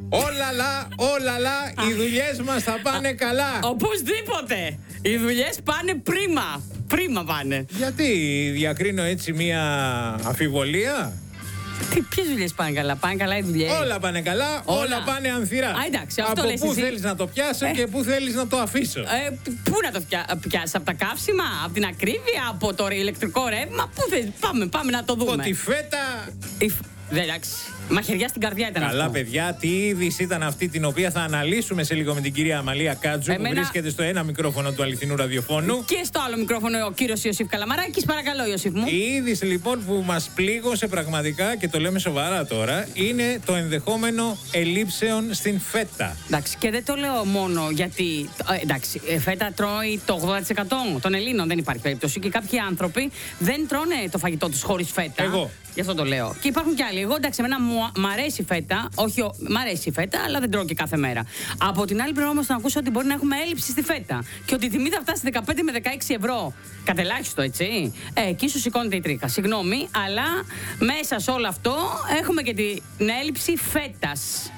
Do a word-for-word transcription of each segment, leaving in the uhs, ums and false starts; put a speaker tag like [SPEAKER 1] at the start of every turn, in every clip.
[SPEAKER 1] Όλα λα, όλα λα, οι δουλειές μας θα πάνε καλά.
[SPEAKER 2] Οπωσδήποτε. Οι δουλειές πάνε πρίμα. Πρίμα πάνε.
[SPEAKER 1] Γιατί διακρίνω έτσι μια αμφιβολία?
[SPEAKER 2] Τι, ποιες δουλειές πάνε καλά? Πάνε καλά οι δουλειές?
[SPEAKER 1] Όλα πάνε καλά, όλα, όλα πάνε ανθυρά.
[SPEAKER 2] Α, εντάξει, αυτό
[SPEAKER 1] από
[SPEAKER 2] λες
[SPEAKER 1] πού
[SPEAKER 2] εσύ.
[SPEAKER 1] θέλεις να το πιάσω
[SPEAKER 2] ε.
[SPEAKER 1] και πού θέλεις να το αφήσω?
[SPEAKER 2] Ε, πού να το πια, πιάσεις? Από τα καύσιμα, από την ακρίβεια, από το ηλεκτρικό ρεύμα? Πού θες? Πάμε, πάμε να το δούμε.
[SPEAKER 1] Από τη φέτα.
[SPEAKER 2] Η... Δεν, εντάξει. Μαχαιριά στην καρδιά ήταν
[SPEAKER 1] Καλά,
[SPEAKER 2] αυτό.
[SPEAKER 1] παιδιά, τι είδηση ήταν αυτή την οποία θα αναλύσουμε σε λίγο με την κυρία Αμαλία Κάτζου,
[SPEAKER 2] Εμένα...
[SPEAKER 1] που βρίσκεται στο ένα μικρόφωνο του αληθινού ραδιοφώνου.
[SPEAKER 2] Και στο άλλο μικρόφωνο ο κύριος Ιωσήφ Καλαμαράκης. Παρακαλώ, Ιωσήφ μου.
[SPEAKER 1] Η είδηση λοιπόν που μας πλήγωσε πραγματικά, και το λέμε σοβαρά τώρα, είναι το ενδεχόμενο ελλείψεων στην φέτα.
[SPEAKER 2] Εντάξει, και δεν το λέω μόνο γιατί. Ε, εντάξει, ε, φέτα τρώει το ογδόντα τοις εκατό των Ελλήνων, δεν υπάρχει περίπτωση. Και κάποιοι άνθρωποι δεν τρώνε το φαγητό τους χωρίς φέτα.
[SPEAKER 1] Εγώ.
[SPEAKER 2] Γι' αυτό το λέω. Και υπάρχουν κι άλλοι. Εγώ, εντάξει, εμένα μου μ' αρέσει η φέτα. Όχι, μ' αρέσει η φέτα, αλλά δεν τρώω και κάθε μέρα. Από την άλλη, πρέπει όμως να ακούσω ότι μπορεί να έχουμε έλλειψη στη φέτα. Και ότι η τιμή θα φτάσει δεκαπέντε με δεκαέξι ευρώ. Κατελάχιστο, έτσι. Ε, εκεί σου σηκώνεται η τρίχα. Συγγνώμη, αλλά μέσα σε όλο αυτό έχουμε και την έλλειψη φέτας.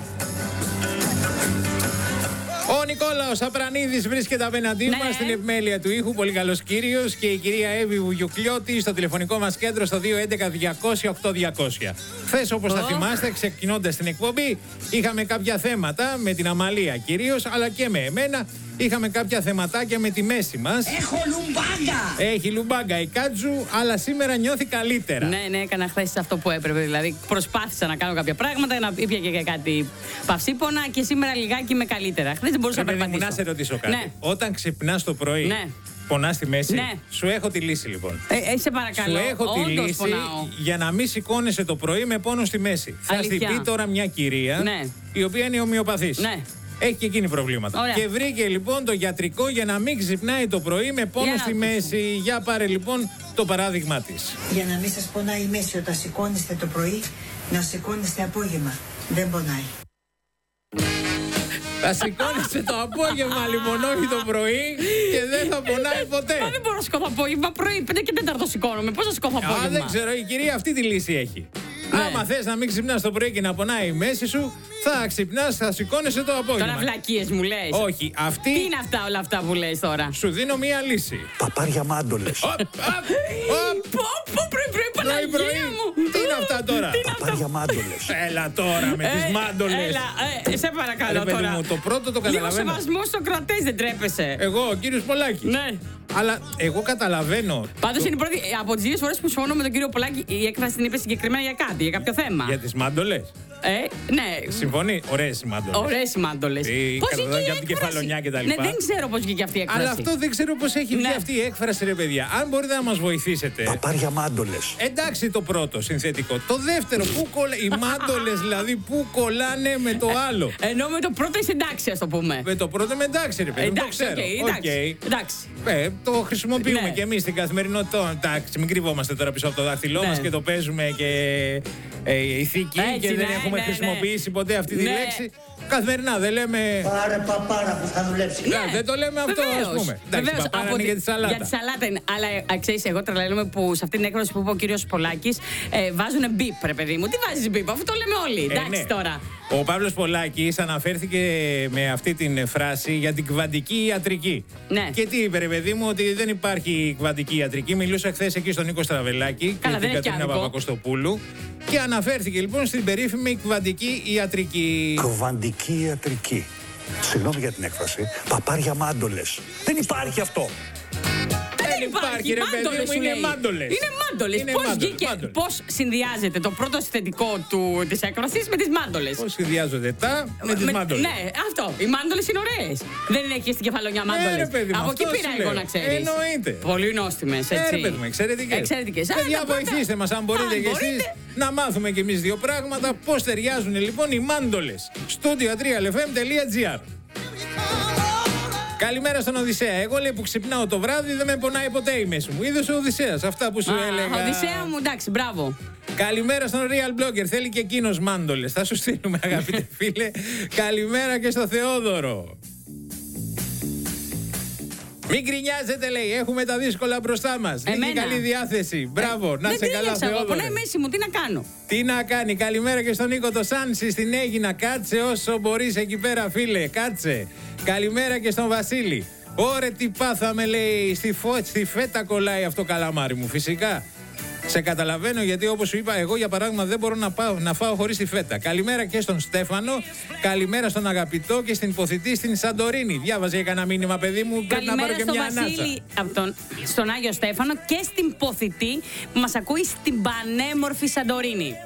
[SPEAKER 1] Ο Νικόλαος Απρανίδης βρίσκεται απέναντί
[SPEAKER 2] ναι.
[SPEAKER 1] μας στην επιμέλεια του ήχου. Πολύ καλός κύριος. Και η κυρία Εύη Βουγιουκλιώτη στο τηλεφωνικό μας κέντρο στο δύο έντεκα διακόσια οκτώ διακόσια. Χθες, όπως oh. θα θυμάστε, ξεκινώντας την εκπομπή, είχαμε κάποια θέματα με την Αμαλία κυρίως, αλλά και με εμένα. Είχαμε κάποια θεματάκια με τη μέση μας.
[SPEAKER 3] Έχω λουμπάγκα!
[SPEAKER 1] Έχει λουμπάγκα η Κάτζου, αλλά σήμερα νιώθει καλύτερα.
[SPEAKER 2] Ναι, ναι, έκανα χθες αυτό που έπρεπε. Δηλαδή, προσπάθησα να κάνω κάποια πράγματα, να ήπια και κάτι παυσίπονα και σήμερα λιγάκι είμαι καλύτερα. Χθες δεν μπορούσα να περπατήσω.
[SPEAKER 1] Να σε ρωτήσω κάτι.
[SPEAKER 2] Ναι.
[SPEAKER 1] Όταν ξυπνάς το πρωί,
[SPEAKER 2] ναι.
[SPEAKER 1] πονάς στη μέση.
[SPEAKER 2] Ναι.
[SPEAKER 1] Σου έχω τη λύση λοιπόν.
[SPEAKER 2] Ε, ε, σε παρακαλώ.
[SPEAKER 1] Σου έχω
[SPEAKER 2] Όντως
[SPEAKER 1] τη λύση
[SPEAKER 2] πονάω.
[SPEAKER 1] για να μην σηκώνεσαι το πρωί με πόνο στη μέση.
[SPEAKER 2] Αλήθεια.
[SPEAKER 1] Θα στην πει τώρα μια κυρία,
[SPEAKER 2] ναι.
[SPEAKER 1] η οποία είναι ομοιοπαθής.
[SPEAKER 2] Ναι.
[SPEAKER 1] Έχει και εκείνη προβλήματα.
[SPEAKER 2] Ωραία.
[SPEAKER 1] Και βρήκε λοιπόν το γιατρικό για να μην ξυπνάει το πρωί με πόνο
[SPEAKER 2] για
[SPEAKER 1] στη μέση. Για πάρε λοιπόν το παράδειγμά της.
[SPEAKER 3] Για να μην σας πονάει η μέση όταν σηκώνεστε το πρωί, να σηκώνεστε απόγευμα. Δεν πονάει.
[SPEAKER 1] Θα σηκώνεσαι το απόγευμα λοιπόν, όχι το πρωί, και δεν θα πονάει ποτέ.
[SPEAKER 2] Μα δεν μπορώ να σηκώθω απόγευμα. Πρωί, πέντε και τέταρτο σηκώνομαι. Πώς θα σηκώθω απόγευμα?
[SPEAKER 1] Α, δεν ξέρω, η κυρία αυτή τη λύση έχει. Ναι. Άμα θες να μην ξυπνάς το πρωί και να πονάει η μέση σου, θα ξυπνάς, θα σηκώνεσαι το απόγευμα.
[SPEAKER 2] Τώρα βλακίες μου λες.
[SPEAKER 1] Όχι, αυτή.
[SPEAKER 2] Τι είναι αυτά όλα αυτά που λες τώρα?
[SPEAKER 1] Σου δίνω μία λύση.
[SPEAKER 4] Παπάρια μάντολες.
[SPEAKER 2] Πω, πω, πρωί, πρωί, Παναγία μου.
[SPEAKER 1] Τι είναι αυτά τώρα?
[SPEAKER 4] Παπάρια μάντολες.
[SPEAKER 1] Έλα τώρα με τις μάντολες.
[SPEAKER 2] Έλα, ε, σε παρακαλώ τώρα.
[SPEAKER 1] Μου, το πρώτο το καταλαβαίνω.
[SPEAKER 2] Λίγο σεβασμό στο κρατές, δεν τρέπεσαι?
[SPEAKER 1] Εγώ, ο κύριος Πολάκης.
[SPEAKER 2] Ναι.
[SPEAKER 1] Αλλά εγώ καταλαβαίνω.
[SPEAKER 2] Πάντως
[SPEAKER 1] το...
[SPEAKER 2] είναι η πρώτη, από τις δύο φορές που συμφωνώ με τον κύριο Πολάκη, η έκφραση την είπε συγκεκριμένα για κάτι, για κάποιο θέμα.
[SPEAKER 1] Για τις μάντολες.
[SPEAKER 2] Ε, ναι.
[SPEAKER 1] Συμφωνεί, ωραίες οι μάντολες.
[SPEAKER 2] Ωραίες οι μάντολες.
[SPEAKER 1] Πώς βγήκε η έκφραση? Κεφαλονιά και τα λοιπά.
[SPEAKER 2] Ναι, δεν ξέρω πώς βγήκε αυτή η έκφραση.
[SPEAKER 1] Αλλά αυτό δεν ξέρω πώς έχει βγει
[SPEAKER 2] ναι.
[SPEAKER 1] αυτή η έκφραση, ρε παιδιά. Αν μπορείτε να μας βοηθήσετε.
[SPEAKER 4] Παπάρια μάντολες.
[SPEAKER 1] Εντάξει το πρώτο συνθετικό. Το δεύτερο, πού κολλά... οι μάντολες δηλαδή, πού κολλάνε με το άλλο.
[SPEAKER 2] Ενώ με το πρώτο είσαι εντάξει, ας το πούμε.
[SPEAKER 1] Με το πρώτο με εντάξει, ρε παιδί.
[SPEAKER 2] Εντάξει,
[SPEAKER 1] το ξέρω.
[SPEAKER 2] Okay, εντάξει.
[SPEAKER 1] Okay.
[SPEAKER 2] εντάξει.
[SPEAKER 1] Ε, το χρησιμοποιούμε
[SPEAKER 2] ναι.
[SPEAKER 1] και εμείς στην καθημερινότητα. Εντάξει, μην κρυβόμαστε τώρα πίσω από το δάχτυλό ναι. μας και το παίζουμε και ε, ηθική και
[SPEAKER 2] ναι,
[SPEAKER 1] δεν έχουμε
[SPEAKER 2] ναι,
[SPEAKER 1] χρησιμοποιήσει
[SPEAKER 2] ναι.
[SPEAKER 1] ποτέ αυτή τη
[SPEAKER 2] ναι.
[SPEAKER 1] λέξη. Καθημερινά δεν λέμε.
[SPEAKER 3] Πάρε παπάρα που θα δουλέψει.
[SPEAKER 1] Ναι. Δεν το λέμε αυτό,
[SPEAKER 2] Βεβαίως.
[SPEAKER 1] ας πούμε. Εντάξει, παπάρα είναι για τη σαλάτα.
[SPEAKER 2] Για τη σαλάτα είναι. Αλλά ξέρεις, εγώ τρελαίνομαι που σε αυτήν την έκφραση που είπε ο κύριος Πολάκης ε, βάζουν μπιπ, ρε παιδί μου. Τι βάζεις μπιπ, αφού το λέμε όλοι.
[SPEAKER 1] Ε,
[SPEAKER 2] Εντάξει
[SPEAKER 1] ναι.
[SPEAKER 2] τώρα.
[SPEAKER 1] Ο Παύλος Πολάκης αναφέρθηκε με αυτή την φράση για την κβαντική ιατρική.
[SPEAKER 2] Ναι.
[SPEAKER 1] Και τι είπε, ρε παιδί μου, ότι δεν υπάρχει κβαντική ιατρική. Μιλούσα χθες εκεί στον Νίκο Στραβελάκη και την Κατρίνα Παπακοστοπούλου. Και αναφέρθηκε λοιπόν στην περίφημη κβαντική ιατρική.
[SPEAKER 4] Κβαντική ιατρική. Συγγνώμη για την έκφραση. Παπάρια μάντολες. Δεν υπάρχει αυτό.
[SPEAKER 2] Δεν υπάρχει,
[SPEAKER 1] ρε παιδί μου, είναι μάντολες.
[SPEAKER 2] Είναι μάντολες. Πώς βγήκε, πώς συνδυάζεται το πρώτο συνθετικό του, της έκφρασης με τις μάντολες?
[SPEAKER 1] Πώς συνδυάζονται τα με τις μάντολες?
[SPEAKER 2] Ναι, αυτό. Οι μάντολες είναι ωραίες. Δεν είναι εκεί στην κεφαλονιά μάντολες?
[SPEAKER 1] Ναι, παιδί,
[SPEAKER 2] από εκεί πήρα εγώ να ξέρεις.
[SPEAKER 1] Εννοείται.
[SPEAKER 2] Πολύ νόστιμες, έτσι.
[SPEAKER 1] Ναι, ρε παιδί μου, εξαιρετικές.
[SPEAKER 2] Εξαιρετικές.
[SPEAKER 1] Παιδιά, βοηθήστε μας αν μπορείτε κι εσείς να μάθουμε κι εμείς δύο πράγματα. Πώς ταιριάζουν λοιπόν οι μάντολες. Studio τρία ελ εφ εμ τελεία τζι άρ. Καλημέρα στον Οδυσσέα. Εγώ λέει που ξυπνάω το βράδυ δεν με πονάει ποτέ η μέση μου. Είδες ο Οδυσσέας, αυτά που σου
[SPEAKER 2] Α,
[SPEAKER 1] έλεγα.
[SPEAKER 2] Οδυσσέα μου, εντάξει, μπράβο.
[SPEAKER 1] Καλημέρα στον Real Blogger. Θέλει και εκείνος μάντολες. Θα σου στείλουμε, αγαπητέ φίλε. Καλημέρα και στο Θεόδωρο. Μην γκρινιάζετε, λέει. Έχουμε τα δύσκολα μπροστά μας. Έχει καλή διάθεση. Μπράβο, ε, να σε καλά, Θεόδωρε.
[SPEAKER 2] Πονάει η μέση μου, τι να κάνω.
[SPEAKER 1] Τι να κάνει. Καλημέρα και στον Νίκο το Σάνση στην Αίγινα. Κάτσε όσο μπορείς εκεί πέρα, φίλε. Κάτσε. Καλημέρα και στον Βασίλη. Ωρε τι πάθαμε, λέει. Στη, φω... στη φέτα κολλάει αυτό, καλαμάρι μου. Φυσικά. Σε καταλαβαίνω, γιατί όπως σου είπα, εγώ για παράδειγμα δεν μπορώ να, πάω, να φάω χωρίς τη φέτα. Καλημέρα και στον Στέφανο, καλημέρα στον Αγαπητό και στην Ποθητή στην Σαντορίνη. Διάβαζε κανένα μήνυμα, παιδί μου, πρέπει να πάρω και μια ανάτσα. Καλημέρα στον Βασίλη, από τον, στον Άγιο Στέφανο και στην Ποθητή που μας ακούει στην πανέμορφη Σαντορίνη.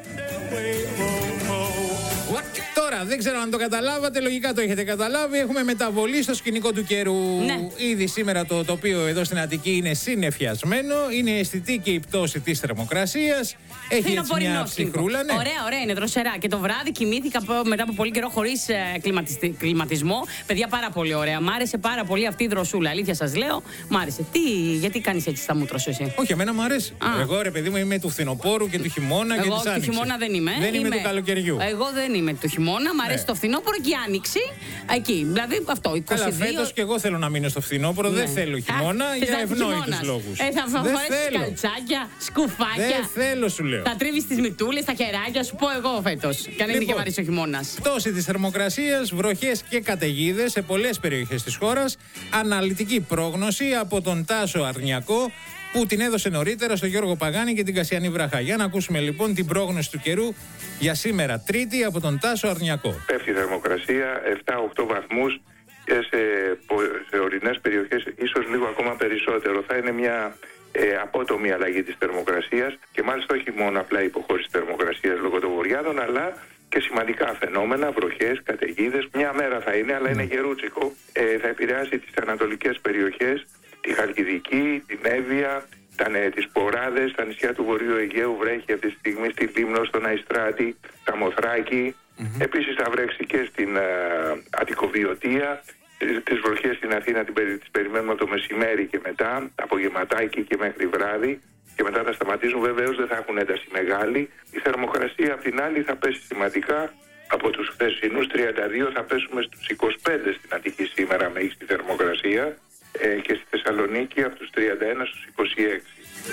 [SPEAKER 1] Τώρα, δεν ξέρω αν το καταλάβατε, λογικά το έχετε καταλάβει. Έχουμε μεταβολή στο σκηνικό του καιρού.
[SPEAKER 2] Ναι.
[SPEAKER 1] Ήδη σήμερα το τοπίο εδώ στην Αττική είναι συννεφιασμένο. Είναι αισθητή και η πτώση της θερμοκρασίας. Έχει έτσι μια ψυχρούλα. Ναι.
[SPEAKER 2] Ωραία, ωραία, είναι δροσερά. Και το βράδυ κοιμήθηκα μετά από πολύ καιρό χωρίς ε, κλιματισμό. Παιδιά, πάρα πολύ ωραία. Μ' άρεσε πάρα πολύ αυτή η δροσούλα. Αλήθεια σας λέω, μ' άρεσε. Τι, γιατί κάνεις έτσι στα μούτρα σου εσύ?
[SPEAKER 1] Όχι, εμένα μου αρέσει. Α. Εγώ, ρε παιδί μου, είμαι του φθινοπόρου και του χειμώνα
[SPEAKER 2] εγώ
[SPEAKER 1] και της άνοιξης.
[SPEAKER 2] Εγώ του χειμώνα δεν είμαι.
[SPEAKER 1] Δεν είμαι,
[SPEAKER 2] είμαι
[SPEAKER 1] του καλοκαιριού.
[SPEAKER 2] Εγώ δεν είμαι του χειμώνα. Μ' αρέσει ναι. το φθινόπωρο και η άνοιξη. Εκεί. Δηλαδή αυτό. είκοσι δύο...
[SPEAKER 1] Καλά, φέτος και εγώ θέλω να μείνω στο φθινόπωρο. Ναι. Δεν θέλω χειμώνα. Α, για ευνόητους λόγους.
[SPEAKER 2] Ε, θα φορέσεις καλτσάκια, σκουφάκια.
[SPEAKER 1] Δεν θέλω, σου λέω.
[SPEAKER 2] Θα τρίβεις τις μητούλες, τα χεράκια, σου πω εγώ φέτος. Και αν είναι και βαρύς ο χειμώνας.
[SPEAKER 1] Πτώση της θερμοκρασίας, βροχές και καταιγίδες σε πολλές περιοχές της χώρας. Αναλυτική πρόγνωση από τον Τάσο Αρνιακό, που την έδωσε νωρίτερα στο Γιώργο Παγάνη και την Κασιανή Βραχά. Για να ακούσουμε λοιπόν την πρόγνωση του καιρού για σήμερα Τρίτη από τον Τάσο Αρνιακό.
[SPEAKER 5] Πέφτει η θερμοκρασία επτά με οκτώ βαθμούς και σε, σε ορεινές περιοχές ίσως λίγο ακόμα περισσότερο. Θα είναι μια ε, απότομη αλλαγή της θερμοκρασίας και μάλιστα όχι μόνο απλά υποχώρηση της θερμοκρασίας λόγω των βορειάδων, αλλά και σημαντικά φαινόμενα, βροχές, καταιγίδες. Μια μέρα θα είναι, αλλά είναι γερούτσικο. Ε, θα επηρεάσει τις ανατολικές περιοχές, τη Χαλκιδική, την Εύβοια, τα, ναι, τις Ποράδες, τα νησιά του Βορείου Αιγαίου βρέχει αυτή τη στιγμή, στη Λίμνο, στον Αϊστράτη, τα Μοθράκη. Mm-hmm. Επίσης θα βρέξει και στην α, Αττικοβιωτία. Τις βροχές στην Αθήνα τις περιμένουμε από το μεσημέρι και μετά, απογευματάκι και μέχρι βράδυ. Και μετά θα σταματήσουν, βεβαίως δεν θα έχουν ένταση μεγάλη. Η θερμοκρασία απ' την άλλη θα πέσει σημαντικά. Από τους χθεσινούς τριάντα δύο θα πέσουμε στους είκοσι πέντε στην Αττική σήμερα με ίστη θερμοκρασία. Ε, και στη Θεσσαλονίκη από τους τριάντα ένα στους είκοσι έξι.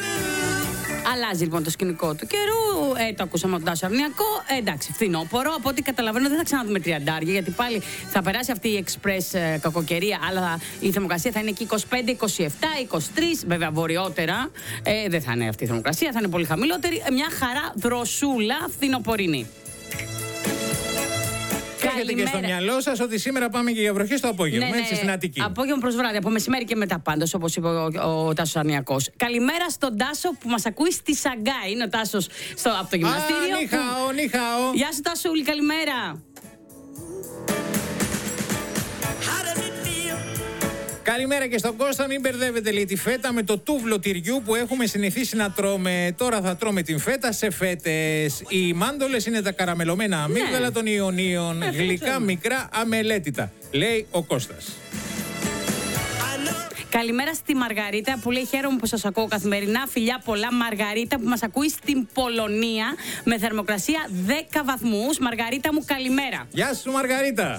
[SPEAKER 2] Αλλάζει λοιπόν το σκηνικό του καιρού. Ε, το ακούσαμε από τον Τάσο Αρνιακό. Ε, εντάξει, φθινόπωρο. Από ό,τι καταλαβαίνω δεν θα ξαναδούμε τριαντάρια, γιατί πάλι θα περάσει αυτή η εξπρές ε, κακοκαιρία. Αλλά η θερμοκρασία θα είναι εκεί είκοσι πέντε, είκοσι επτά, είκοσι τρία. Βέβαια βορειότερα ε, δεν θα είναι αυτή η θερμοκρασία, θα είναι πολύ χαμηλότερη. Μια χαρά δροσούλα φθινοπορεινή.
[SPEAKER 1] Έχετε και στο μυαλό σας ότι σήμερα πάμε και για βροχή στο απόγευμα, ναι, έτσι, ναι, στην Αττική.
[SPEAKER 2] Απόγευμα προς βράδυ, από μεσημέρι και μετά πάντως, όπως είπε ο, ο, ο Τάσος Αρνιακός. Καλημέρα στον Τάσο που μας ακούει στη Σαγκάη. Είναι ο Τάσος στο, από το γυμναστήριο.
[SPEAKER 1] Α, νιχαό, νιχαό.
[SPEAKER 2] Γεια σου Τάσουλη, καλημέρα.
[SPEAKER 1] Καλημέρα και στον Κώστα. Μην μπερδεύετε, λέει, τη φέτα με το τούβλο τυριού που έχουμε συνηθίσει να τρώμε. Τώρα θα τρώμε την φέτα σε φέτες. Οι μάντολες είναι τα καραμελωμένα αμύγδαλα, ναι, των Ιωνίων. Ε, γλυκά, μικρά, αμελέτητα, λέει ο Κώστας.
[SPEAKER 2] Καλημέρα στη Μαργαρίτα που λέει: χαίρομαι που σας ακούω καθημερινά. Φιλιά πολλά, Μαργαρίτα που μας ακούει στην Πολωνία με θερμοκρασία δέκα βαθμούς. Μαργαρίτα μου, καλημέρα.
[SPEAKER 1] Γεια σου, Μαργαρίτα.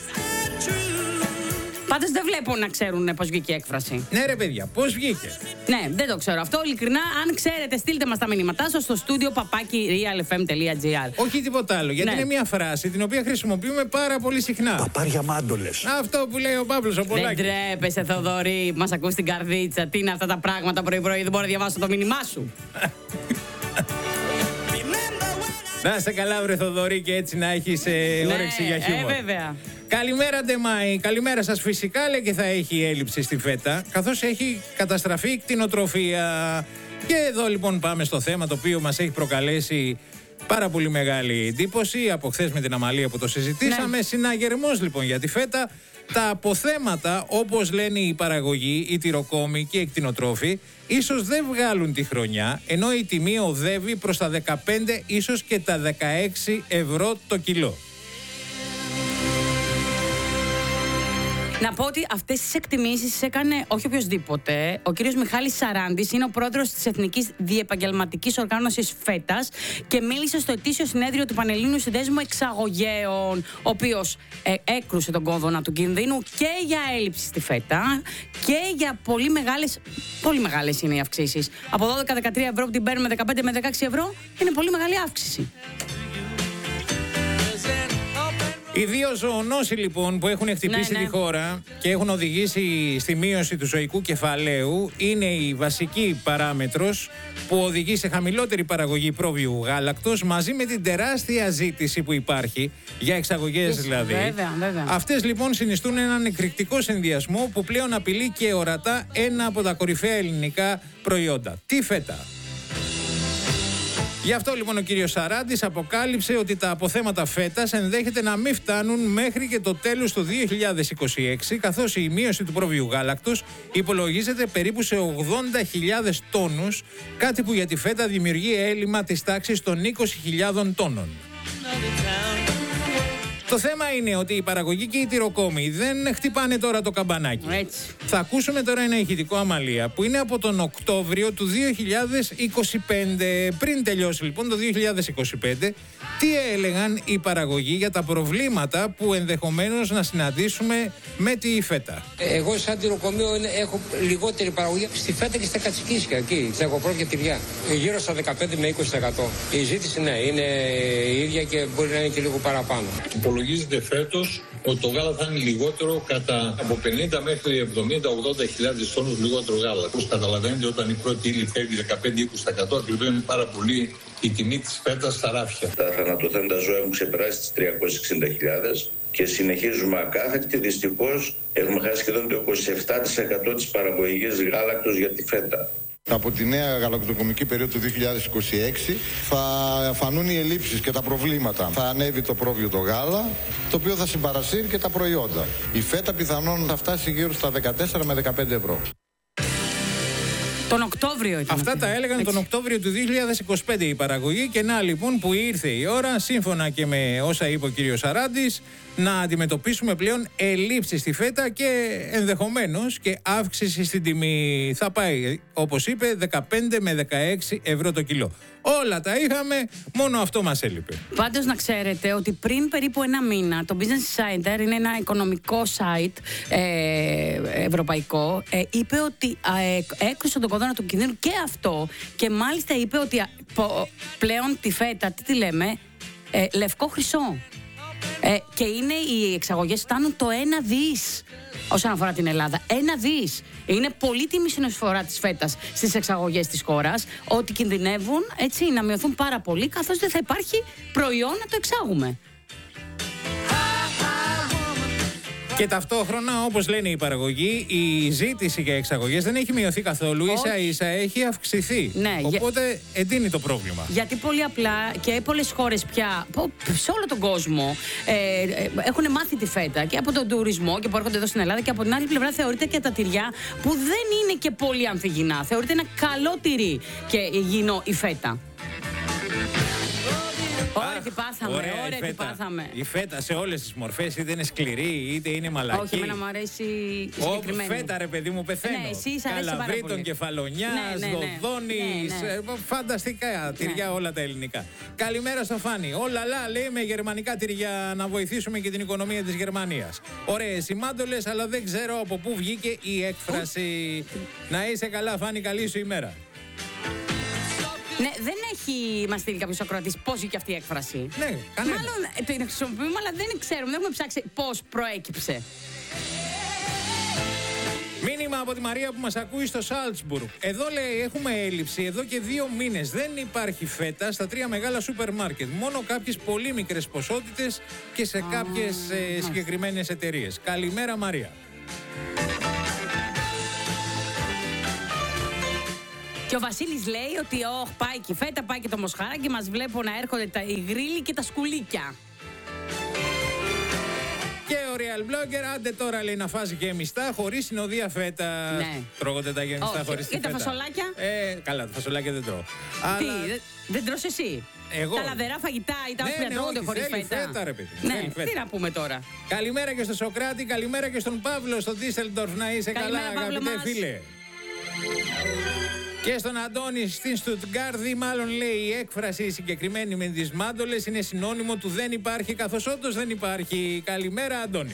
[SPEAKER 2] Πάντως δεν βλέπω να ξέρουν πώς βγήκε η έκφραση.
[SPEAKER 1] Ναι, ρε παιδιά, πώς βγήκε.
[SPEAKER 2] Ναι, δεν το ξέρω αυτό. Ειλικρινά, αν ξέρετε, στείλτε μας τα μηνύματά σας στο στούντιο παπάκι realfm.gr.
[SPEAKER 1] Όχι τίποτα άλλο, γιατί ναι, είναι μια φράση την οποία χρησιμοποιούμε πάρα πολύ συχνά.
[SPEAKER 4] Παπάρια μάντολες.
[SPEAKER 1] Αυτό που λέει ο Παύλος ο Πολάκης.
[SPEAKER 2] Δεν τρέπεσαι, Θοδωρή, μας ακούς στην καρδίτσα. Τι είναι αυτά τα πράγματα πρωί-πρωί, δεν μπορώ να διαβάσω το μήνυμά σου.
[SPEAKER 1] Να είστε καλά, βρε Θοδωρή, και έτσι να έχεις ε,
[SPEAKER 2] ναι,
[SPEAKER 1] όρεξη για χιούμορ.
[SPEAKER 2] Ε, βέβαια.
[SPEAKER 1] Καλημέρα, Ντεμάη. Καλημέρα σας. Φυσικά, λέει, και θα έχει έλλειψη στη φέτα, καθώς έχει καταστραφεί η κτηνοτροφία. Και εδώ λοιπόν πάμε στο θέμα το οποίο μας έχει προκαλέσει πάρα πολύ μεγάλη εντύπωση από χθες με την Αμαλία που το συζητήσαμε. Ναι. Συναγερμός λοιπόν για τη φέτα. Τα αποθέματα, όπως λένε οι παραγωγοί, οι τυροκόμοι και οι κτηνοτρόφοι, ίσως δεν βγάλουν τη χρονιά, ενώ η τιμή οδεύει προς τα δεκαπέντε, ίσως και τα δεκαέξι ευρώ το κιλό.
[SPEAKER 2] Να πω ότι αυτές τις εκτιμήσεις έκανε όχι οποιοσδήποτε. Ο κύριος Μιχάλης Σαράντης είναι ο πρόεδρος της Εθνικής Διεπαγγελματικής Οργάνωσης ΦΕΤΑΣ και μίλησε στο ετήσιο συνέδριο του Πανελλήνιου Συνδέσμου Εξαγωγέων, ο οποίος ε, έκρουσε τον κόδωνα του κινδύνου και για έλλειψη στη ΦΕΤΑ και για πολύ μεγάλες, πολύ μεγάλες είναι οι αυξήσεις. Από δώδεκα με δεκατρία ευρώ που την παίρνουμε δεκαπέντε με δεκαέξι ευρώ είναι πολύ μεγάλη αύξηση.
[SPEAKER 1] Οι δύο ζωονόσοι λοιπόν που έχουν χτυπήσει
[SPEAKER 2] ναι, ναι.
[SPEAKER 1] τη χώρα και έχουν οδηγήσει στη μείωση του ζωικού κεφαλαίου είναι η βασική παράμετρος που οδηγεί σε χαμηλότερη παραγωγή πρόβειου γάλακτος μαζί με την τεράστια ζήτηση που υπάρχει για εξαγωγές yes, δηλαδή.
[SPEAKER 2] Βέβαια, βέβαια.
[SPEAKER 1] Αυτές λοιπόν συνιστούν έναν εκρηκτικό συνδυασμό που πλέον απειλεί και ορατά ένα από τα κορυφαία ελληνικά προϊόντα, τη φέτα. Γι' αυτό λοιπόν ο κύριος Σαράντης αποκάλυψε ότι τα αποθέματα φέτας ενδέχεται να μην φτάνουν μέχρι και το τέλος του δύο χιλιάδες είκοσι έξι, καθώς η μείωση του πρόβειου γάλακτος υπολογίζεται περίπου σε ογδόντα χιλιάδες τόνους, κάτι που για τη φέτα δημιουργεί έλλειμμα της τάξης των είκοσι χιλιάδων τόνων. Το θέμα είναι ότι οι παραγωγοί και οι τυροκόμοι δεν χτυπάνε τώρα το καμπανάκι.
[SPEAKER 2] Έτσι.
[SPEAKER 1] Θα ακούσουμε τώρα ένα ηχητικό Αμαλία που είναι από τον Οκτώβριο του δύο χιλιάδες είκοσι πέντε. Πριν τελειώσει λοιπόν το δύο χιλιάδες είκοσι πέντε, τι έλεγαν οι παραγωγοί για τα προβλήματα που ενδεχομένως να συναντήσουμε με τη φέτα.
[SPEAKER 6] Εγώ σαν τυροκομείο έχω λιγότερη παραγωγή στη φέτα και στα κατσικίσια, εκεί, στα εγωπρόβια τυριά. Γύρω στα δεκαπέντε με είκοσι τοις εκατό. Η ζήτηση ναι, είναι η ίδια και μπορεί να είναι και λίγο παραπάνω.
[SPEAKER 7] Υπολογίζεται φέτος ότι το γάλα θα είναι λιγότερο κατά από πενήντα μέχρι εβδομήντα με ογδόντα χιλιάδες τόνους λιγότερο γάλα. Όπως καταλαβαίνετε, όταν η πρώτη ύλη φεύγει δεκαπέντε με είκοσι τοις εκατό, ακριβώνει πάρα πολύ η τιμή της φέτας στα ράφια.
[SPEAKER 8] Τα θανατωθέντα ζώα έχουν ξεπεράσει τις τριακόσιες εξήντα χιλιάδες και συνεχίζουμε ακάθεκτη. Δυστυχώς έχουμε χάσει σχεδόν το είκοσι επτά τοις εκατό της παραγωγής γάλακτος για τη φέτα.
[SPEAKER 9] Από τη νέα γαλακτοκομική περίοδο του δύο χιλιάδες είκοσι έξι θα φανούν οι ελλείψεις και τα προβλήματα. Θα ανέβει το πρόβιο το γάλα, το οποίο θα συμπαρασύρει και τα προϊόντα. Η φέτα πιθανόν θα φτάσει γύρω στα δεκατέσσερα με δεκαπέντε ευρώ.
[SPEAKER 2] Τον Οκτώβριο ήταν.
[SPEAKER 1] Αυτά τα έλεγαν έτσι. Τον Οκτώβριο του δύο χιλιάδες είκοσι πέντε η παραγωγή και να λοιπόν που ήρθε η ώρα, σύμφωνα και με όσα είπε ο κύριος Σαράντης, να αντιμετωπίσουμε πλέον ελλείψεις στη φέτα και ενδεχομένως και αύξηση στην τιμή. Θα πάει, όπως είπε, δεκαπέντε με δεκαέξι ευρώ το κιλό. Όλα τα είχαμε, μόνο αυτό μας έλειπε.
[SPEAKER 2] Πάντως να ξέρετε ότι πριν περίπου ένα μήνα το Business Insider, είναι ένα οικονομικό site ε, ευρωπαϊκό, ε, είπε ότι ε, έκρουσε τον κόδωνα του κινδύνου και αυτό, και μάλιστα είπε ότι ε, πο, πλέον τη φέτα, τι τη λέμε, ε, λευκό χρυσό. Ε, και είναι οι εξαγωγές φτάνουν το ένα δις όσον αφορά την Ελλάδα. Ένα δις. Είναι πολύτιμη συνεισφορά της φέτας στις εξαγωγές της χώρας, ότι κινδυνεύουν έτσι να μειωθούν πάρα πολύ, καθώς δεν θα υπάρχει προϊόν να το εξάγουμε.
[SPEAKER 1] Και ταυτόχρονα, όπως λένε οι παραγωγοί, η ζήτηση για εξαγωγές δεν έχει μειωθεί καθόλου, ίσα ίσα έχει αυξηθεί.
[SPEAKER 2] Ναι,
[SPEAKER 1] οπότε
[SPEAKER 2] για...
[SPEAKER 1] εντείνει το πρόβλημα.
[SPEAKER 2] Γιατί πολύ απλά και πολλές χώρες πια, σε όλο τον κόσμο, ε, ε, έχουν μάθει τη φέτα και από τον τουρισμό και που έρχονται εδώ στην Ελλάδα, και από την άλλη πλευρά θεωρείται και τα τυριά που δεν είναι και πολύ ανθυγιεινά. Θεωρείται ένα καλό τυρί και υγιεινό η φέτα. Ωραία, τι πάθαμε, ωραία, ωραία τι πάθαμε.
[SPEAKER 1] Η φέτα σε όλες τις μορφές, είτε είναι σκληρή, είτε είναι μαλακή.
[SPEAKER 2] Όχι, εμένα μου αρέσει συγκεκριμένη.
[SPEAKER 1] Ω, φέτα ρε παιδί μου, πεθαίνω.
[SPEAKER 2] Ναι, εσύ σ' αρέσει πάρα πολύ.
[SPEAKER 1] Καλαβρίτων, κεφαλονιάς,
[SPEAKER 2] ναι, ναι, ναι.
[SPEAKER 1] δοδόνης,
[SPEAKER 2] ναι, ναι.
[SPEAKER 1] φανταστικά τυριά, ναι. Όλα τα ελληνικά. Καλημέρα στο Φάνη. Όλα λα, λέει, με γερμανικά τυριά να βοηθήσουμε και την οικονομία της Γερμανίας. Ωραίες οι μάντολες, αλλά δεν ξέρω από πού βγήκε η έκφραση. Να είσαι καλά, Φάνη, καλή σου ημέρα.
[SPEAKER 2] Ναι, δεν έχει μας στείλει κάποιος ακροατής πώς βγήκε αυτή η έκφραση.
[SPEAKER 1] Ναι, κανένα.
[SPEAKER 2] Μάλλον την χρησιμοποιούμε, αλλά δεν ξέρουμε, δεν έχουμε ψάξει πώς προέκυψε.
[SPEAKER 1] Μήνυμα από τη Μαρία που μας ακούει στο Σάλτσμπουργκ. Εδώ λέει έχουμε έλλειψη εδώ και δύο μήνες. Δεν υπάρχει φέτα στα τρία μεγάλα σούπερ μάρκετ. Μόνο κάποιες πολύ μικρές ποσότητες και σε κάποιες ah, ε, συγκεκριμένες εταιρείες. Καλημέρα Μαρία.
[SPEAKER 2] Και ο Βασίλης λέει ότι oh, πάει και η φέτα, πάει και το μοσχαράκι, μας βλέπω να έρχονται τα, οι γρίλοι και τα σκουλίκια.
[SPEAKER 1] Και ο Real Blogger, άντε τώρα λέει να φάζει γεμιστά χωρίς συνοδεία φέτα.
[SPEAKER 2] Ναι.
[SPEAKER 1] Τρώγονται τα γεμιστά
[SPEAKER 2] oh,
[SPEAKER 1] χωρίς τη φέτα.
[SPEAKER 2] Και τα φασολάκια.
[SPEAKER 1] Ε, καλά, τα φασολάκια δεν τρώω.
[SPEAKER 2] Τι,
[SPEAKER 1] Αλλά...
[SPEAKER 2] δεν, δεν τρως εσύ.
[SPEAKER 1] Εγώ.
[SPEAKER 2] Τα λαδερά φαγητά ή τα
[SPEAKER 1] ναι,
[SPEAKER 2] όσπρια
[SPEAKER 1] ναι,
[SPEAKER 2] τρώγονται
[SPEAKER 1] όχι,
[SPEAKER 2] χωρίς
[SPEAKER 1] θέλει
[SPEAKER 2] φέτα.
[SPEAKER 1] φέτα, ρε παιδί.
[SPEAKER 2] Ναι,
[SPEAKER 1] Θέλει φέτα.
[SPEAKER 2] τι να πούμε τώρα.
[SPEAKER 1] Καλημέρα και στο Σοκράτη, καλημέρα και στον Παύλο, στον Ντίσσελντορφ. Να είσαι
[SPEAKER 2] Καλημέρα,
[SPEAKER 1] καλά,
[SPEAKER 2] Παύλο
[SPEAKER 1] αγαπητέ
[SPEAKER 2] μας.
[SPEAKER 1] φίλε. Και στον Αντώνη στην Στουτγκάρδη, μάλλον λέει η έκφραση η συγκεκριμένη με τις μάντολες είναι συνώνυμο του δεν υπάρχει, καθώς όντως δεν υπάρχει. Καλημέρα, Αντώνη.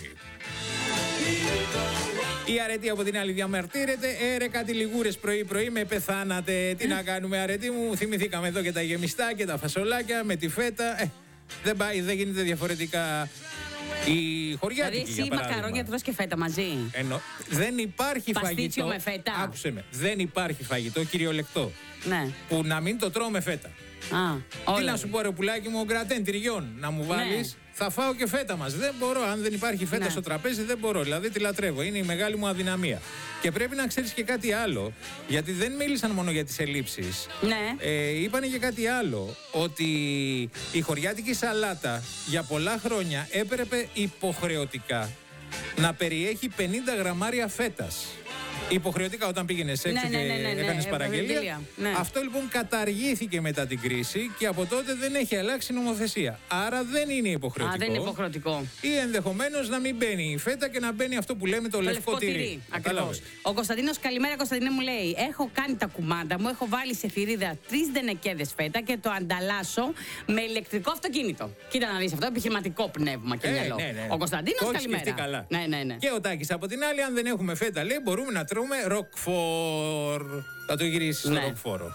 [SPEAKER 1] Η αρετή από την άλλη διαμαρτύρεται. Έρε κάτι λιγούρες πρωί-πρωί με πεθάνατε. Τι να κάνουμε, αρετή μου. Θυμηθήκαμε εδώ και τα γεμιστά και τα φασολάκια με τη φέτα. Ε, δεν πάει, δεν γίνεται διαφορετικά. Η χωριάτικη,
[SPEAKER 2] Δηλαδή,
[SPEAKER 1] για
[SPEAKER 2] εσύ
[SPEAKER 1] παράδειγμα.
[SPEAKER 2] μακαρόνια τρως και φέτα μαζί.
[SPEAKER 1] Εννο... Δεν υπάρχει
[SPEAKER 2] Παστίτσιο
[SPEAKER 1] φαγητό.
[SPEAKER 2] με φέτα.
[SPEAKER 1] Άκουσε με. Δεν υπάρχει φαγητό κυριολεκτό.
[SPEAKER 2] Ναι.
[SPEAKER 1] Που να μην το τρώω με φέτα.
[SPEAKER 2] Α, όλα.
[SPEAKER 1] Τι να σου πω, ρε πουλάκι μου, γκρατέν τυριών να μου βάλεις. Θα φάω και φέτα μας. Δεν μπορώ. Αν δεν υπάρχει φέτα
[SPEAKER 2] Ναι.
[SPEAKER 1] στο τραπέζι, δεν μπορώ. Δηλαδή τη λατρεύω. Είναι η μεγάλη μου αδυναμία. Και πρέπει να ξέρεις και κάτι άλλο. Γιατί δεν μίλησαν μόνο για τις ελλείψεις.
[SPEAKER 2] Ναι.
[SPEAKER 1] Ε, είπανε και κάτι άλλο. Ότι η χωριάτικη σαλάτα για πολλά χρόνια έπρεπε υποχρεωτικά να περιέχει πενήντα γραμμάρια φέτας. Υποχρεωτικά όταν πήγαινες έξω
[SPEAKER 2] Ναι, ναι,
[SPEAKER 1] και
[SPEAKER 2] ναι, ναι, ναι,
[SPEAKER 1] έκανες
[SPEAKER 2] ε,
[SPEAKER 1] παραγγελία.
[SPEAKER 2] παραγγελία, ναι.
[SPEAKER 1] Αυτό λοιπόν καταργήθηκε μετά την κρίση και από τότε δεν έχει αλλάξει νομοθεσία. Άρα δεν είναι υποχρεωτικό.
[SPEAKER 2] Α, δεν είναι υποχρεωτικό.
[SPEAKER 1] Ή ενδεχομένως να μην μπαίνει η φέτα και να μπαίνει αυτό που λέμε το,
[SPEAKER 2] Το
[SPEAKER 1] λευκό τυρί.
[SPEAKER 2] Ακριβώς.
[SPEAKER 1] Κατάλαβες.
[SPEAKER 2] Ο Κωνσταντίνος, καλημέρα Κωνσταντίνε, μου λέει: έχω κάνει τα κουμάντα μου, έχω βάλει σε θηρίδα τρεις δενεκέδες φέτα και το ανταλλάσσω με ηλεκτρικό αυτοκίνητο. Κοίτα να δεις αυτό, επιχειρηματικό πνεύμα και
[SPEAKER 1] Ε,
[SPEAKER 2] μυαλό.
[SPEAKER 1] ναι, ναι.
[SPEAKER 2] Ο Κωνσταντίνος,
[SPEAKER 1] Το έχει
[SPEAKER 2] καλημέρα.
[SPEAKER 1] σκεφτεί καλά.
[SPEAKER 2] Ναι, ναι, ναι.
[SPEAKER 1] Και ο Τάκης από την άλλη, αν δεν έχουμε φέτα, λέει, μπορούμε να τρώμε ροκφόρ. Θα το γυρίσεις στο
[SPEAKER 2] Ναι.
[SPEAKER 1] ροκφόρο.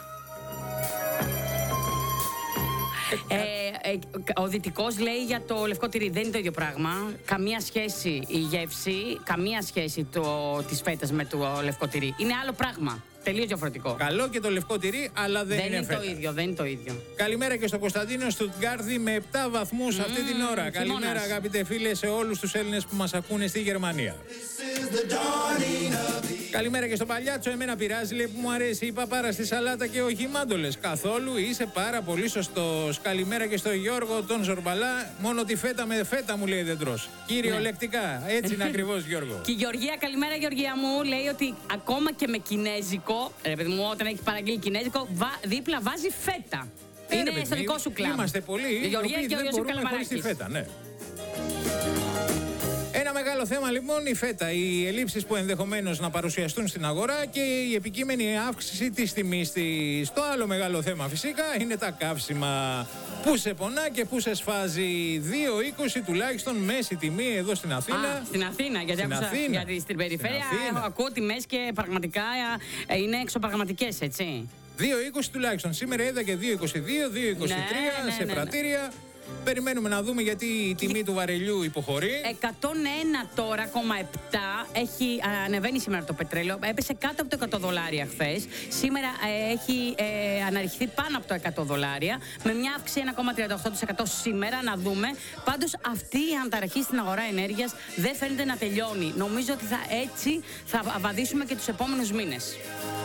[SPEAKER 2] Ε, ε, ο Δυτικός λέει για το λευκό τυρί. Δεν είναι το ίδιο πράγμα. Καμία σχέση η γεύση, καμία σχέση το, της φέτας με το λευκό τυρί. Είναι άλλο πράγμα. Τελείως διαφορετικό.
[SPEAKER 1] Καλό και το λευκό τυρί, αλλά δεν,
[SPEAKER 2] Δεν
[SPEAKER 1] είναι
[SPEAKER 2] είναι
[SPEAKER 1] φέτα.
[SPEAKER 2] το ίδιο, δεν είναι το ίδιο.
[SPEAKER 1] Καλημέρα και στο Κωνσταντίνο Στουτγκάρδη με επτά βαθμούς αυτή την ώρα. Καλημέρα,
[SPEAKER 2] χειμώνας.
[SPEAKER 1] αγαπητέ φίλε, σε όλους τους Έλληνες που μας ακούνε στη Γερμανία. Καλημέρα και στο Παλιάτσο. Εμένα πειράζει, λέει, που μου αρέσει η παπάρα στη σαλάτα και όχι οι μάντολες. Καθόλου, είσαι πάρα πολύ σωστός. Καλημέρα και στο Γιώργο τον Ζορμπαλά. Μόνο τη φέτα με φέτα μου λέει δεν τρως. Κυριολεκτικά. Έτσι είναι ακριβώς, Γιώργο.
[SPEAKER 2] Και η Γεωργία, καλημέρα Γεωργία μου, λέει ότι ακόμα και με κινέζικο, ρε παιδί μου, όταν έχει παραγγείλει κινέζικο, βα, δίπλα βάζει φέτα.
[SPEAKER 1] Ε, ρε
[SPEAKER 2] Είναι
[SPEAKER 1] παιδί,
[SPEAKER 2] στο δικό σου κλαμπ.
[SPEAKER 1] Είμαστε πολλοί.
[SPEAKER 2] Η
[SPEAKER 1] οι
[SPEAKER 2] Γεωργία
[SPEAKER 1] οποίοι
[SPEAKER 2] και ο
[SPEAKER 1] δεν
[SPEAKER 2] Ιωσήφ
[SPEAKER 1] μπορούμε χωρίς τη
[SPEAKER 2] Καλαμαράκης.
[SPEAKER 1] φέτα, ναι. Ένα μεγάλο θέμα λοιπόν η φέτα, οι ελλείψεις που ενδεχομένως να παρουσιαστούν στην αγορά και η επικείμενη αύξηση της τιμής της. Το άλλο μεγάλο θέμα φυσικά είναι τα καύσιμα. Πού σε πονά και πού σε σφάζει. δύο είκοσι τουλάχιστον μέση τιμή εδώ στην Αθήνα.
[SPEAKER 2] Α, στην Αθήνα, γιατί
[SPEAKER 1] Στην
[SPEAKER 2] άκουσα,
[SPEAKER 1] Αθήνα.
[SPEAKER 2] γιατί στην περιφέρεια
[SPEAKER 1] Στην Αθήνα.
[SPEAKER 2] ακούω τιμές και πραγματικά ε, είναι εξωπραγματικές, έτσι.
[SPEAKER 1] δύο είκοσι τουλάχιστον. Σήμερα είδα και δύο είκοσι δύο, δύο είκοσι τρία
[SPEAKER 2] Ναι, ναι,
[SPEAKER 1] σε
[SPEAKER 2] ναι, ναι.
[SPEAKER 1] πρατήρια. Περιμένουμε να δούμε γιατί η τιμή του βαρελιού υποχωρεί.
[SPEAKER 2] εκατόν ένα τώρα, κόμμα επτά, έχει ανεβαίνει σήμερα το πετρέλαιο. Έπεσε κάτω από το εκατό δολάρια χθες. Σήμερα ε, έχει ε, αναρριχθεί πάνω από το εκατό δολάρια. Με μια αύξηση ένα κόμμα τριάντα οκτώ τοις εκατό σήμερα, να δούμε. Πάντως αυτή η ανταραχή στην αγορά ενέργειας δεν φαίνεται να τελειώνει. Νομίζω ότι θα, έτσι θα βαδίσουμε και τους επόμενους μήνες.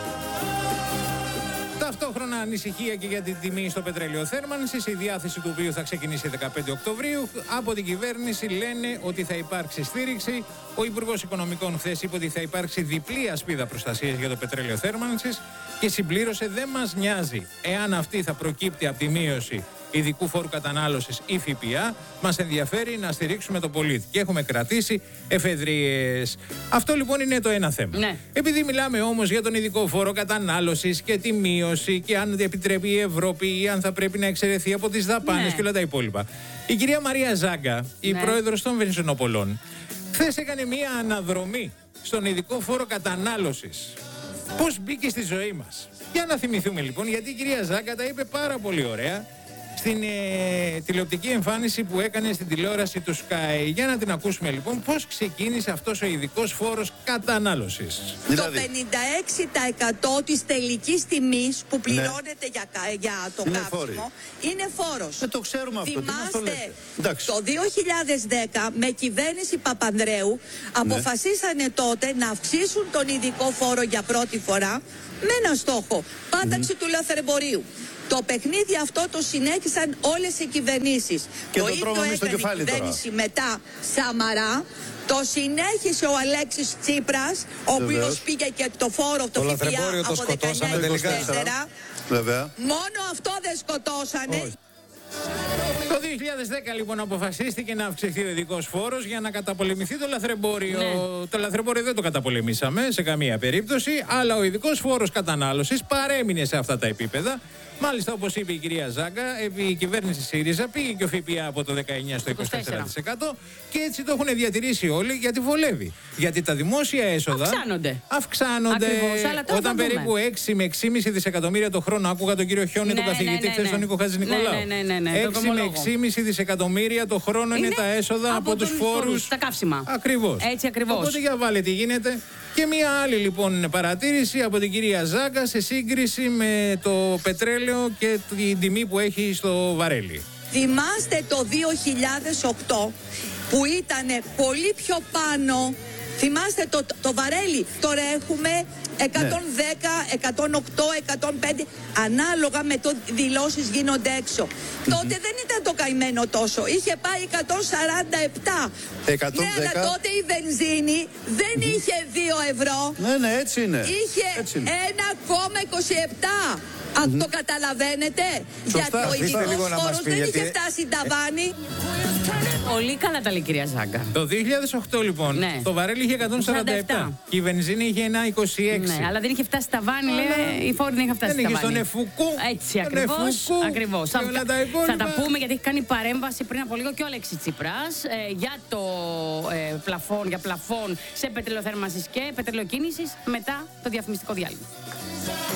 [SPEAKER 1] Ταυτόχρονα ανησυχία και για την τιμή στο πετρέλαιο θέρμανσης, η διάθεση του οποίου θα ξεκινήσει δεκαπέντε Οκτωβρίου. Από την κυβέρνηση λένε ότι θα υπάρξει στήριξη. Ο Υπουργός Οικονομικών χθες είπε ότι θα υπάρξει διπλή ασπίδα προστασίας για το πετρέλαιο θέρμανσης και συμπλήρωσε δεν μας νοιάζει εάν αυτή θα προκύπτει από τη μείωση ειδικού φόρου κατανάλωσης ή ΦΠΑ, μας ενδιαφέρει να στηρίξουμε τον πολίτη. Και έχουμε κρατήσει εφεδρίες. Αυτό λοιπόν είναι το ένα θέμα.
[SPEAKER 2] Ναι.
[SPEAKER 1] Επειδή μιλάμε όμως για τον ειδικό φόρο κατανάλωσης και τη μείωση και αν επιτρέπει η Ευρώπη ή αν θα πρέπει να εξαιρεθεί από τις δαπάνες
[SPEAKER 2] Ναι.
[SPEAKER 1] και όλα τα υπόλοιπα. Η κυρία Μαρία Ζάγκα, η
[SPEAKER 2] Ναι.
[SPEAKER 1] πρόεδρος των Βενζινοπολών, χθες έκανε μία αναδρομή στον ειδικό φόρο κατανάλωσης. Πώς μπήκε στη ζωή μας. Για να θυμηθούμε λοιπόν, γιατί η κυρία Ζάγκα τα είπε πάρα πολύ ωραία στην ε, τηλεοπτική εμφάνιση που έκανε στην τηλεόραση του Sky. Για να την ακούσουμε λοιπόν πώς ξεκίνησε αυτός ο ειδικός φόρος κατανάλωσης.
[SPEAKER 10] Το πενήντα έξι τοις εκατό της τελικής τιμής που πληρώνεται για, κα- για το
[SPEAKER 11] Είναι
[SPEAKER 10] καύσιμο
[SPEAKER 11] φόροι.
[SPEAKER 10] είναι φόρος.
[SPEAKER 11] Δεν το ξέρουμε αυτό. Τι μας το
[SPEAKER 10] Θυμάστε,
[SPEAKER 11] λέτε. Εντάξει.
[SPEAKER 10] το δύο χιλιάδες δέκα με κυβέρνηση Παπανδρέου αποφασίσανε τότε να αυξήσουν τον ειδικό φόρο για πρώτη φορά με ένα στόχο, πάταξη του λαθρεμπορίου. Το παιχνίδι αυτό το συνέχισαν όλες οι κυβερνήσεις.
[SPEAKER 11] Και
[SPEAKER 10] το
[SPEAKER 11] το
[SPEAKER 10] ίδιο
[SPEAKER 11] τρώμε εμείς στο
[SPEAKER 10] έκανε η
[SPEAKER 11] κεφάλι τώρα.
[SPEAKER 10] κυβέρνηση μετά Σαμαρά. Το συνέχισε ο Αλέξης Τσίπρας, ο οποίος
[SPEAKER 11] Βεβαίως.
[SPEAKER 10] πήγε και το φόρο, το,
[SPEAKER 12] Το
[SPEAKER 10] ΦΠΑ
[SPEAKER 12] λαθρεμπόριο το
[SPEAKER 10] από
[SPEAKER 12] σκοτώσαμε
[SPEAKER 10] δεκαεννιά
[SPEAKER 12] τελικά.
[SPEAKER 10] είκοσι τέσσερα.
[SPEAKER 11] Βέβαια.
[SPEAKER 10] Μόνο αυτό δεν σκοτώσανε.
[SPEAKER 11] Όχι.
[SPEAKER 1] Το δύο χιλιάδες δέκα λοιπόν αποφασίστηκε να αυξηθεί ο ειδικός φόρος για να καταπολεμηθεί το λαθρεμπόριο.
[SPEAKER 2] Ναι.
[SPEAKER 1] Το λαθρεμπόριο δεν το καταπολεμήσαμε σε καμία περίπτωση, αλλά ο ειδικός φόρος κατανάλωσης παρέμεινε σε αυτά τα επίπεδα. Μάλιστα, όπως είπε η κυρία Ζάγκα, επί η κυβέρνηση ΣΥΡΙΖΑ πήγε και ο ΦΠΑ από το δεκαεννιά στο είκοσι τέσσερα τοις εκατό και έτσι το έχουν διατηρήσει όλοι γιατί βολεύει. Γιατί τα δημόσια έσοδα
[SPEAKER 2] αυξάνονται.
[SPEAKER 1] αυξάνονται.
[SPEAKER 2] Ακριβώς, αλλά τώρα
[SPEAKER 1] Όταν
[SPEAKER 2] θα δούμε.
[SPEAKER 1] περίπου έξι με έξι κόμμα πέντε δισεκατομμύρια το χρόνο, άκουγα τον κύριο Χιόνι,
[SPEAKER 2] Ναι,
[SPEAKER 1] τον καθηγητή,
[SPEAKER 2] ναι, ναι,
[SPEAKER 1] χθες
[SPEAKER 2] ναι.
[SPEAKER 1] τον Νίκο Χατζηνικολάου.
[SPEAKER 2] Ναι, ναι, ναι, ναι, το
[SPEAKER 1] έξι με
[SPEAKER 2] δρομολόγο.
[SPEAKER 1] έξι κόμμα πέντε δισεκατομμύρια το χρόνο είναι,
[SPEAKER 2] Είναι
[SPEAKER 1] τα έσοδα από,
[SPEAKER 2] από
[SPEAKER 1] τους
[SPEAKER 2] τους
[SPEAKER 1] φόρους.
[SPEAKER 2] φόρους, τα καύσιμα.
[SPEAKER 1] Ακριβώς.
[SPEAKER 2] Έτσι ακριβώς.
[SPEAKER 1] Οπότε για βάλε τι γίνεται. Και μία άλλη λοιπόν παρατήρηση από την κυρία Ζάγκα σε σύγκριση με το πετρέλαιο και την τιμή που έχει στο βαρέλι.
[SPEAKER 10] Θυμάστε το δύο χιλιάδες οκτώ που ήταν πολύ πιο πάνω. Θυμάστε το, το βαρέλι. Τώρα έχουμε εκατόν δέκα, εκατόν οκτώ, εκατόν πέντε. Ανάλογα με το δηλώσεις γίνονται έξω. Mm-hmm. Τότε δεν ήταν το καημένο τόσο. Είχε πάει εκατόν σαράντα επτά.
[SPEAKER 11] εκατόν δέκα.
[SPEAKER 10] Ναι, αλλά τότε η βενζίνη δεν mm-hmm. είχε δύο ευρώ.
[SPEAKER 11] Ναι, ναι, έτσι είναι.
[SPEAKER 10] Είχε
[SPEAKER 11] έτσι είναι.
[SPEAKER 10] ένα κόμμα είκοσι επτά. Mm-hmm. Αυτό καταλαβαίνετε.
[SPEAKER 11] Σωστά.
[SPEAKER 10] Γιατί ο
[SPEAKER 11] Αφήστε
[SPEAKER 10] ειδικός
[SPEAKER 11] λίγο να μας
[SPEAKER 10] φόρος
[SPEAKER 11] πει,
[SPEAKER 10] δεν
[SPEAKER 11] γιατί-
[SPEAKER 10] είχε φτάσει ταβάνι.
[SPEAKER 2] Πολύ καλά τα λέει η κυρία Ζάγκα.
[SPEAKER 1] Το δύο χιλιάδες οκτώ λοιπόν
[SPEAKER 2] Ναι.
[SPEAKER 1] το βαρέλι είχε εκατόν σαράντα επτά
[SPEAKER 2] σαράντα επτά.
[SPEAKER 1] και η βενζίνη είχε ένα είκοσι έξι.
[SPEAKER 2] Ναι, αλλά δεν είχε φτάσει στα βάνη, λέει. Η φόρη δεν είχε φτάσει
[SPEAKER 1] δεν
[SPEAKER 2] στα
[SPEAKER 1] είχε
[SPEAKER 2] βάνη.
[SPEAKER 1] στον Εφουκού.
[SPEAKER 2] Έτσι
[SPEAKER 1] τον
[SPEAKER 2] ακριβώς.
[SPEAKER 1] Εφουκού
[SPEAKER 2] Ακριβώς.
[SPEAKER 1] και
[SPEAKER 2] Θα,
[SPEAKER 1] όλα τα
[SPEAKER 2] θα
[SPEAKER 1] υπόλοιπα.
[SPEAKER 2] τα πούμε γιατί έχει κάνει παρέμβαση πριν από λίγο και ο Αλέξης Τσίπρας ε, για το ε, πλαφόν, για πλαφόν σε πετρελοθέρμανσης και πετρελοκίνησης μετά το διαφημιστικό διάλειμμα.